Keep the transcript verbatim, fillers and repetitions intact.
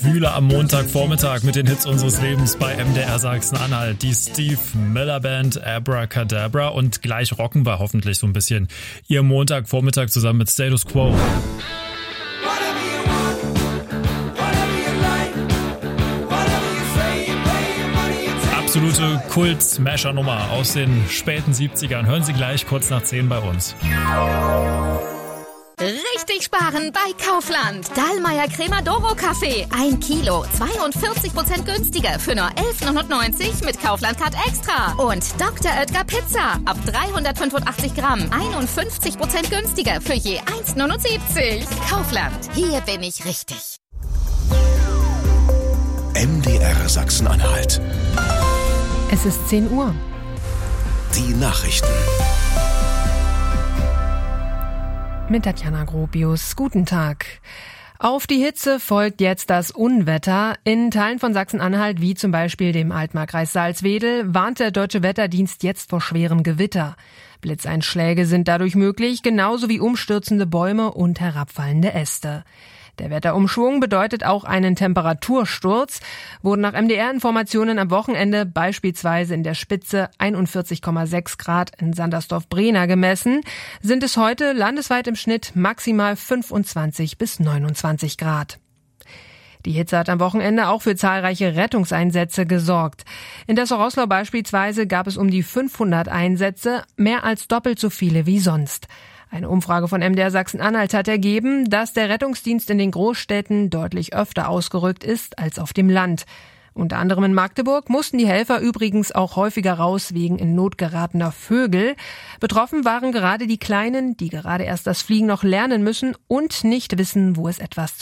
Wühle am Montagvormittag mit den Hits unseres Lebens bei M D R Sachsen-Anhalt. Die Steve Miller Band Abracadabra, und gleich rocken wir hoffentlich so ein bisschen ihr Montagvormittag zusammen mit Status Quo. Absolute Kult-Smasher-Nummer aus den späten siebzigern. Hören Sie gleich kurz nach zehn bei uns. Richtig sparen bei Kaufland. Dallmayr Cremodoro Kaffee. Ein Kilo. zweiundvierzig Prozent günstiger für nur elf neunundneunzig mit Kaufland Card Extra. Und Doktor Oetker Pizza. Ab dreihundertfünfundachtzig Gramm. einundfünfzig Prozent günstiger für je eins neunundsiebzig. Kaufland. Hier bin ich richtig. M D R Sachsen-Anhalt. Es ist zehn Uhr. Die Nachrichten. Mit Tatjana Gropius. Guten Tag. Auf die Hitze folgt jetzt das Unwetter. In Teilen von Sachsen-Anhalt, wie zum Beispiel dem Altmarkkreis Salzwedel, warnt der Deutsche Wetterdienst jetzt vor schwerem Gewitter. Blitzeinschläge sind dadurch möglich, genauso wie umstürzende Bäume und herabfallende Äste. Der Wetterumschwung bedeutet auch einen Temperatursturz. Wurden nach M D R-Informationen am Wochenende beispielsweise in der Spitze einundvierzig Komma sechs Grad in Sandersdorf-Brehna gemessen, sind es heute landesweit im Schnitt maximal fünfundzwanzig bis neunundzwanzig Grad. Die Hitze hat am Wochenende auch für zahlreiche Rettungseinsätze gesorgt. In Dessau-Roßlau beispielsweise gab es um die fünfhundert Einsätze, mehr als doppelt so viele wie sonst. Eine Umfrage von M D R Sachsen-Anhalt hat ergeben, dass der Rettungsdienst in den Großstädten deutlich öfter ausgerückt ist als auf dem Land. Unter anderem in Magdeburg mussten die Helfer übrigens auch häufiger raus wegen in Not geratener Vögel. Betroffen waren gerade die Kleinen, die gerade erst das Fliegen noch lernen müssen und nicht wissen, wo es etwas